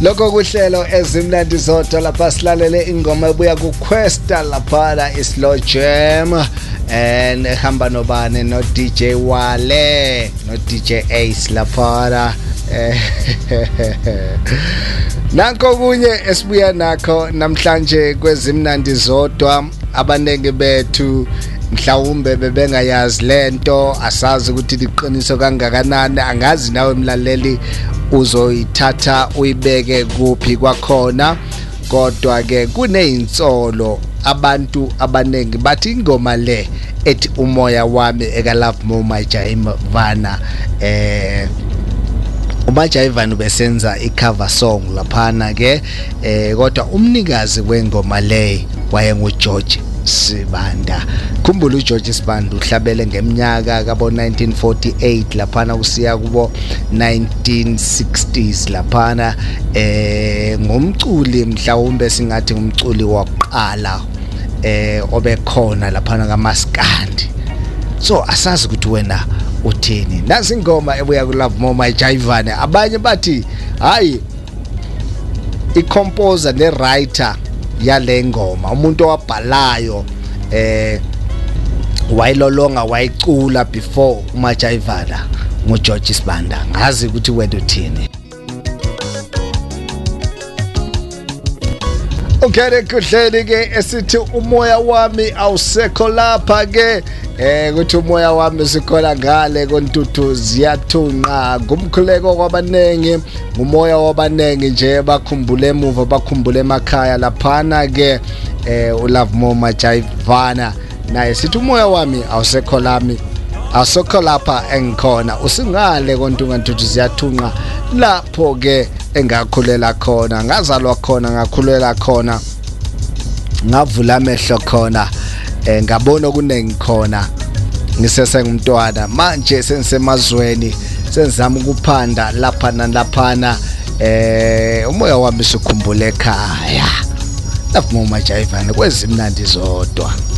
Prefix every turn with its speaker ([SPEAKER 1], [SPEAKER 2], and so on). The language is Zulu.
[SPEAKER 1] Lokho kuhlelo ezimnandi zodwa lapha silalele ingoma ebuya ku Questa lapha islow jam and ehamba nobane no DJ Wale no DJ Ace lapha Nanko kunye esibuya nakho namhlanje kwezimnandi zodwa abanenge bethu mhlawumbe bebengayazi lento asazi ukuthi liqiniso kangakanani angazi nawe mlaleli uzoyithatha uyibeke kuphi kwakhona kodwa ke kuneyintsolo abantu abanengi bathi ingoma le ethi umoya wami eka Love More Majayivana uMajayivana besenza icover song laphana ke kodwa umnikazi wengoma le wayengu George Sibanda. Khumbula uGeorge Sibanda uhlabele ngeminyaka kabo 1948 laphana usiya kubo 1960s laphana ngumculi mhlawumbe singathi ngumculi wokuqala obekhona laphana kaMaskandi. So asazi ukuthi wena uthini. Nasi ingoma ebuya ku Love More Majayivana. Abanye bathi hayi i-composer ne-writer yale ngoma umuntu owabhalayo wayilolonga wayicula before uMajayivana ngoGeorge Sibanda. Ngazi ukuthi wena uthini. Okay kuhleli ke esithi umoya wami awusekho lapha ke ukuthi umoya wami sikhona ngale kontuthu ziyathunqa ngumkhuleko kwabanengi umoya wabanengi nje bakhumbule emuva bakhumbule emakhaya laphana ke uLove More Majayivana naye sithi umoya wami awusekho lami awusekho lapha engikhona usingale kontuthu ziyathunqa lapho ke engakhulela khona ngazalwa khona ngakhulela khona ngavula amehlo khona ngabona kunengi khona ngisesengumntwana manje sengisemazweni senzama ukuphanda lapha nalaphana umoya wami sikhumbule ekhaya Love More Majayivana kwezimnandi zodwa.